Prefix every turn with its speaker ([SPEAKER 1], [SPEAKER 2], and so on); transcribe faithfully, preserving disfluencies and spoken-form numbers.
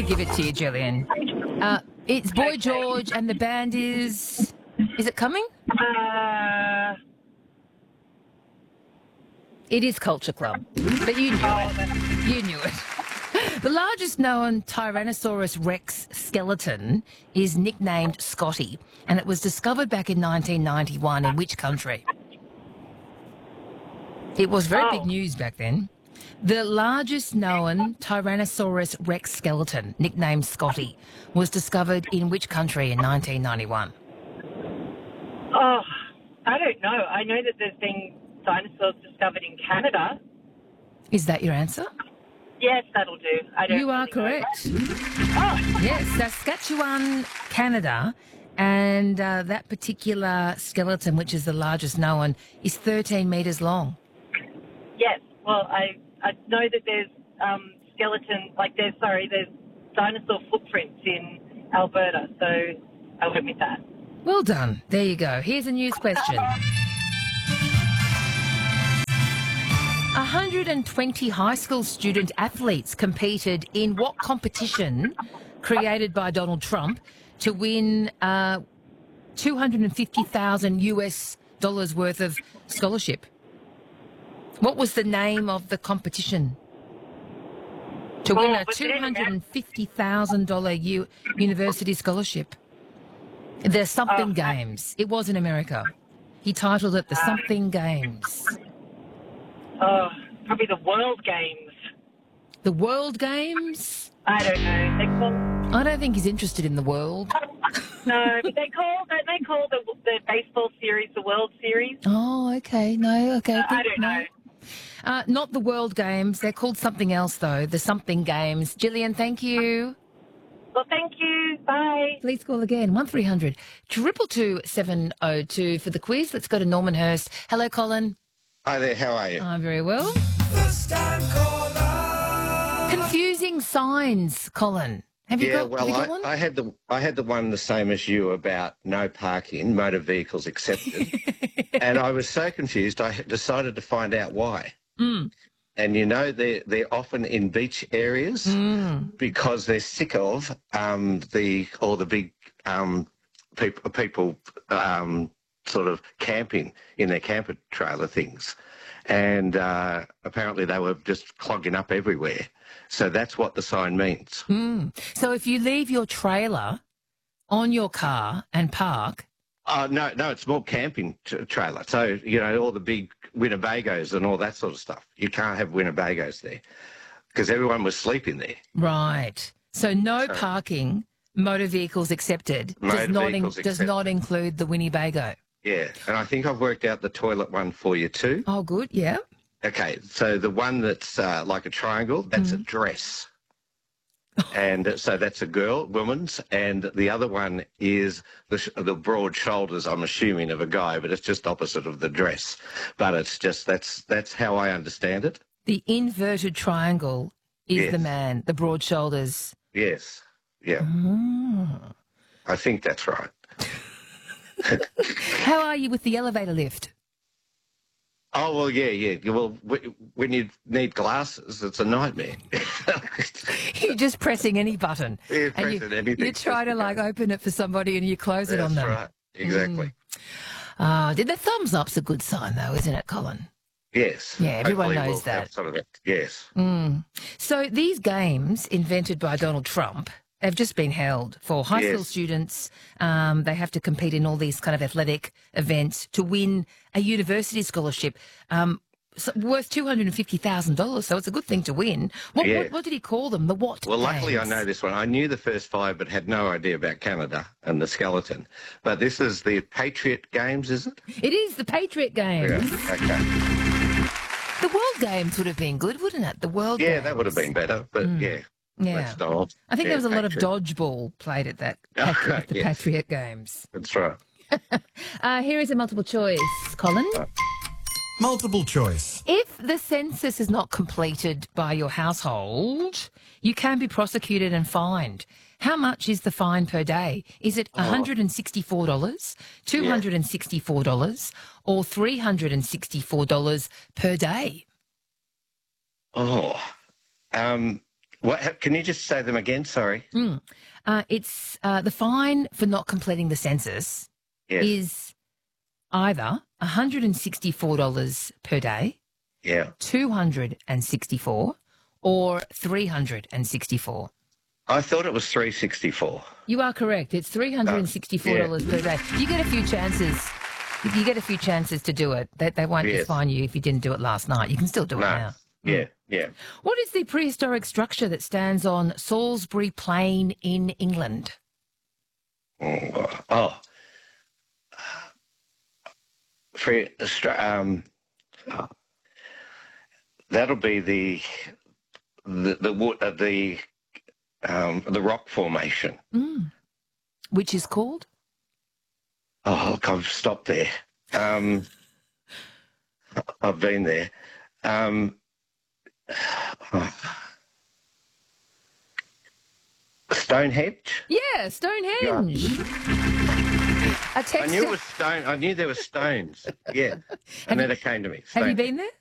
[SPEAKER 1] to give it to you, Gillian. Uh, it's Boy
[SPEAKER 2] Okay.
[SPEAKER 1] George and the band is... Is it coming?
[SPEAKER 2] Uh,
[SPEAKER 1] It is Culture Club. But you knew
[SPEAKER 2] oh,
[SPEAKER 1] it. You knew it. The largest known Tyrannosaurus rex skeleton is nicknamed Scotty, and it was discovered back in nineteen ninety-one in which country? It was very
[SPEAKER 2] Oh.
[SPEAKER 1] big news back then. The largest known Tyrannosaurus rex skeleton, nicknamed Scotty, was discovered in which country in nineteen ninety-one?
[SPEAKER 2] oh, I don't know. I know that there's been dinosaurs discovered in Canada.
[SPEAKER 1] Is that your answer?
[SPEAKER 2] Yes, that'll do. I don't
[SPEAKER 1] You are
[SPEAKER 2] really know.
[SPEAKER 1] correct.
[SPEAKER 2] Oh,
[SPEAKER 1] Yes, Saskatchewan, Canada, and uh, that particular skeleton, which is the largest known, is thirteen metres long.
[SPEAKER 2] yes. Well, I I know that there's um, skeleton, like there's, sorry, there's dinosaur footprints in Alberta, so I went with that.
[SPEAKER 1] Well done. There you go. Here's a news question. one hundred twenty high school student athletes competed in what competition created by Donald Trump to win uh, two hundred fifty thousand U S dollars worth of scholarship? What was the name of the competition? To win
[SPEAKER 2] Oh,
[SPEAKER 1] a
[SPEAKER 2] was it
[SPEAKER 1] two
[SPEAKER 2] in
[SPEAKER 1] hundred fifty thousand dollars U- university scholarship. The Something
[SPEAKER 2] Oh, I-
[SPEAKER 1] Games. It was in America. He titled it The Something Games.
[SPEAKER 2] Oh, probably the World Games.
[SPEAKER 1] The World Games?
[SPEAKER 2] I don't know. They call
[SPEAKER 1] I don't think he's interested in the world.
[SPEAKER 2] no, but they call don't they call the the baseball series the World Series?
[SPEAKER 1] Oh, okay. No, okay.
[SPEAKER 2] I
[SPEAKER 1] good,
[SPEAKER 2] don't
[SPEAKER 1] no.
[SPEAKER 2] know.
[SPEAKER 1] Uh, not the World Games. They're called something else, though. The Something Games. Gillian, thank you.
[SPEAKER 2] Well, thank you. Bye.
[SPEAKER 1] Please call again. one three hundred two two two seven oh two for the quiz. Let's go to Norman Hurst. Hello, Colin.
[SPEAKER 3] Hi there, how are you?
[SPEAKER 1] I'm very well.
[SPEAKER 4] First time caller.
[SPEAKER 1] Confusing signs, Colin. Have you
[SPEAKER 3] yeah,
[SPEAKER 1] got,
[SPEAKER 3] well,
[SPEAKER 1] have you got
[SPEAKER 3] I,
[SPEAKER 1] one?
[SPEAKER 3] I had the I had the one the same as you about no parking, motor vehicles accepted, and I was so confused. I decided to find out why.
[SPEAKER 1] Mm.
[SPEAKER 3] And you know, they're they're often in beach areas
[SPEAKER 1] Mm.
[SPEAKER 3] because they're sick of um, the all the big um, people people um, sort of camping in their camper trailer things, and uh, apparently they were just clogging up everywhere. So that's what the sign means.
[SPEAKER 1] Mm. So if you leave your trailer on your car and park,
[SPEAKER 3] Oh, no, no, it's more camping t- trailer. So, you know, all the big Winnebagos and all that sort of stuff. You can't have Winnebagos there because everyone was sleeping there.
[SPEAKER 1] right. So no
[SPEAKER 3] So-
[SPEAKER 1] parking, motor vehicles accepted, does
[SPEAKER 3] Motor
[SPEAKER 1] not in,
[SPEAKER 3] vehicles
[SPEAKER 1] does
[SPEAKER 3] accepted.
[SPEAKER 1] not include the Winnebago.
[SPEAKER 3] Yeah. And I think I've worked out the toilet one for you too.
[SPEAKER 1] Oh, good. Yeah.
[SPEAKER 3] Okay. So the one that's uh, like a triangle, that's a dress. And uh, so that's a girl, woman's, and the other one is the, sh- the broad shoulders, I'm assuming, of a guy, but it's just opposite of the dress. But it's just, that's that's how I understand it.
[SPEAKER 1] The inverted triangle is
[SPEAKER 3] Yes.
[SPEAKER 1] the man, the broad shoulders.
[SPEAKER 3] Yes. Yeah.
[SPEAKER 1] Mm.
[SPEAKER 3] I think that's right.
[SPEAKER 1] How are you with the elevator lift?
[SPEAKER 3] Oh, well, yeah, yeah. Well, w- when you need glasses, it's a nightmare.
[SPEAKER 1] You're just pressing any button.
[SPEAKER 3] Yeah,
[SPEAKER 1] and you,
[SPEAKER 3] pressing anything,
[SPEAKER 1] you try to
[SPEAKER 3] just
[SPEAKER 1] like open it for somebody and you close it on
[SPEAKER 3] That's
[SPEAKER 1] them.
[SPEAKER 3] right. Exactly.
[SPEAKER 1] Ah, did the thumbs up's a good sign though, isn't it, Colin?
[SPEAKER 3] Yes.
[SPEAKER 1] Yeah, everyone
[SPEAKER 3] Hopefully
[SPEAKER 1] knows
[SPEAKER 3] we'll have
[SPEAKER 1] that.
[SPEAKER 3] Some of it. Yes.
[SPEAKER 1] Mm. So these games invented by Donald Trump have just been held for high school
[SPEAKER 3] Yes.
[SPEAKER 1] students. Um, they have to compete in all these kind of athletic events to win a university scholarship um, so worth two hundred fifty thousand dollars. So it's a good thing to win. What,
[SPEAKER 3] Yeah.
[SPEAKER 1] what, what did he call them? The what?
[SPEAKER 3] Well, luckily I
[SPEAKER 1] games?
[SPEAKER 3] know this one. I knew the first five, but had no idea about Canada and the skeleton. But this is the Patriot Games, is it?
[SPEAKER 1] It is the Patriot Games.
[SPEAKER 3] Yeah. Okay.
[SPEAKER 1] The World Games would have been good, wouldn't it? The World
[SPEAKER 3] Yeah,
[SPEAKER 1] Games.
[SPEAKER 3] that would have been better. But yeah.
[SPEAKER 1] Yeah.
[SPEAKER 3] That's Donald.
[SPEAKER 1] I think
[SPEAKER 3] Yeah,
[SPEAKER 1] there was a lot of
[SPEAKER 3] Patriot.
[SPEAKER 1] dodgeball played at that
[SPEAKER 3] Oh,
[SPEAKER 1] Patri- at the
[SPEAKER 3] yes.
[SPEAKER 1] Patriot Games.
[SPEAKER 3] That's right.
[SPEAKER 1] Uh, here is a multiple choice, Colin.
[SPEAKER 4] Multiple choice.
[SPEAKER 1] If the census is not completed by your household, you can be prosecuted and fined. How much is the fine per day? Is it one hundred sixty-four dollars, two hundred sixty-four dollars, or three hundred sixty-four dollars per day?
[SPEAKER 3] Oh, um, What? Can you just say them again? Sorry.
[SPEAKER 1] Mm. Uh, it's uh, the fine for not completing the census
[SPEAKER 3] Yes.
[SPEAKER 1] is either one hundred sixty-four dollars per day,
[SPEAKER 3] Yeah.
[SPEAKER 1] two hundred sixty-four dollars, or three hundred sixty-four dollars.
[SPEAKER 3] I thought it was three sixty-four.
[SPEAKER 1] You are correct. It's three hundred sixty-four dollars
[SPEAKER 3] Oh,
[SPEAKER 1] per day. You get a few chances. You get a few chances to do it. They, they won't
[SPEAKER 3] Yes.
[SPEAKER 1] just fine you if you didn't do it last night. You can still do it
[SPEAKER 3] No.
[SPEAKER 1] now.
[SPEAKER 3] Yeah. Yeah.
[SPEAKER 1] What is the prehistoric structure that stands on Salisbury Plain in England?
[SPEAKER 3] Oh. oh. For, um, that'll be the the the wood uh, the um, the rock formation.
[SPEAKER 1] Mm. Which is called?
[SPEAKER 3] Oh, look, I've stopped there. Um, I've been there. Um, oh. Stonehenge?
[SPEAKER 1] Yeah, Stonehenge. A
[SPEAKER 3] I
[SPEAKER 1] text.
[SPEAKER 3] knew it was stone. I knew there were stones. Yeah, and then it came to me.
[SPEAKER 1] Have you
[SPEAKER 3] Stone-
[SPEAKER 1] been there?